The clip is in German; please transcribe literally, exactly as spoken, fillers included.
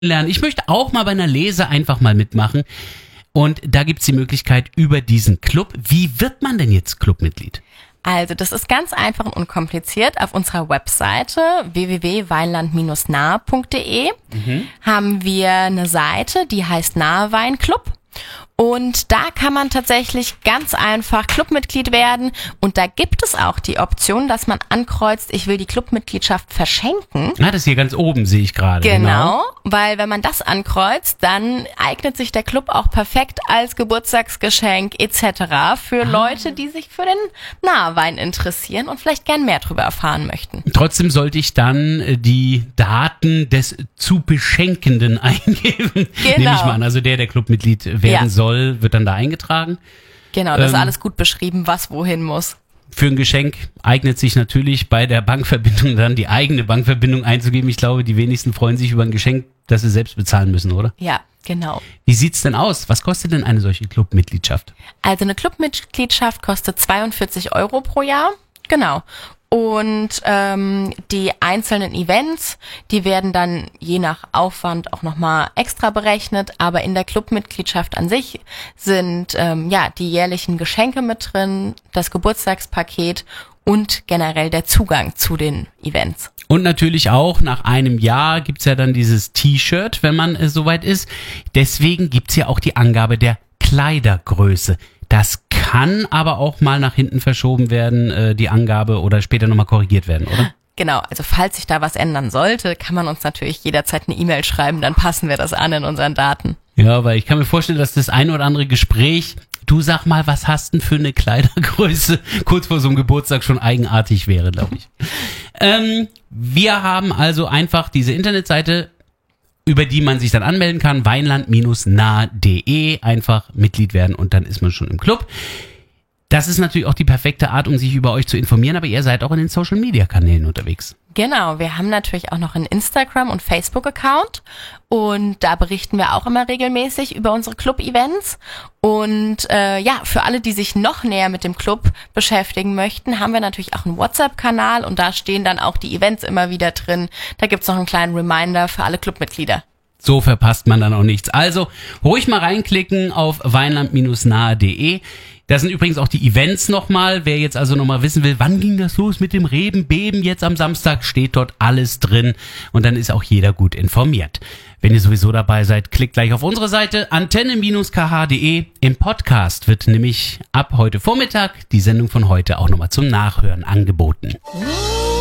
lernen. Ich möchte auch mal bei einer Lese einfach mal mitmachen. Und da gibt's die Möglichkeit über diesen Club. Wie wird man denn jetzt Clubmitglied? Also das ist ganz einfach und unkompliziert. Auf unserer Webseite w w w punkt weinland Bindestrich nahe punkt d e mhm. haben wir eine Seite, die heißt Nahe Wein Club. Und da kann man tatsächlich ganz einfach Clubmitglied werden. Und da gibt es auch die Option, dass man ankreuzt, ich will die Clubmitgliedschaft verschenken. Ah, das ist hier ganz oben, sehe ich gerade. Genau, genau, weil wenn man das ankreuzt, dann eignet sich der Club auch perfekt als Geburtstagsgeschenk et cetera für ah. Leute, die sich für den Nahewein interessieren und vielleicht gern mehr darüber erfahren möchten. Trotzdem sollte ich dann die Daten des zu Beschenkenden eingeben. Genau. Nehme ich mal an, also der, der Clubmitglied werden ja. soll, wird dann da eingetragen. Genau, das ähm, ist alles gut beschrieben, was wohin muss. Für ein Geschenk eignet sich natürlich bei der Bankverbindung dann die eigene Bankverbindung einzugeben. Ich glaube, die wenigsten freuen sich über ein Geschenk, das sie selbst bezahlen müssen, oder? Ja, genau. Wie sieht's denn aus? Was kostet denn eine solche Clubmitgliedschaft? Also eine Clubmitgliedschaft kostet zweiundvierzig Euro pro Jahr. Genau. Und ähm, die einzelnen Events, die werden dann je nach Aufwand auch nochmal extra berechnet. Aber in der Clubmitgliedschaft an sich sind ähm, ja die jährlichen Geschenke mit drin, das Geburtstagspaket und generell der Zugang zu den Events. Und natürlich auch nach einem Jahr gibt's ja dann dieses T-Shirt, wenn man äh, soweit ist. Deswegen gibt's ja auch die Angabe der Kleidergröße. Das kann aber auch mal nach hinten verschoben werden, äh, die Angabe, oder später nochmal korrigiert werden, oder? Genau, also falls sich da was ändern sollte, kann man uns natürlich jederzeit eine E-Mail schreiben, dann passen wir das an in unseren Daten. Ja, weil ich kann mir vorstellen, dass das ein oder andere Gespräch, du sag mal, was hast denn für eine Kleidergröße, kurz vor so einem Geburtstag schon eigenartig wäre, glaube ich. ähm, wir haben also einfach diese Internetseite, über die man sich dann anmelden kann, weinland Bindestrich nahe punkt d e, einfach Mitglied werden und dann ist man schon im Club. Das ist natürlich auch die perfekte Art, um sich über euch zu informieren, aber ihr seid auch in den Social-Media-Kanälen unterwegs. Genau, wir haben natürlich auch noch einen Instagram- und Facebook-Account und da berichten wir auch immer regelmäßig über unsere Club-Events. Und äh, ja, für alle, die sich noch näher mit dem Club beschäftigen möchten, haben wir natürlich auch einen WhatsApp-Kanal und da stehen dann auch die Events immer wieder drin. Da gibt's noch einen kleinen Reminder für alle Clubmitglieder. So verpasst man dann auch nichts. Also ruhig mal reinklicken auf weinland Bindestrich nahe punkt d e. Da sind übrigens auch die Events nochmal. Wer jetzt also nochmal wissen will, wann ging das los mit dem Rebenbeben jetzt am Samstag, steht dort alles drin und dann ist auch jeder gut informiert. Wenn ihr sowieso dabei seid, klickt gleich auf unsere Seite antenne Bindestrich k h punkt d e. Im Podcast wird nämlich ab heute Vormittag die Sendung von heute auch nochmal zum Nachhören angeboten.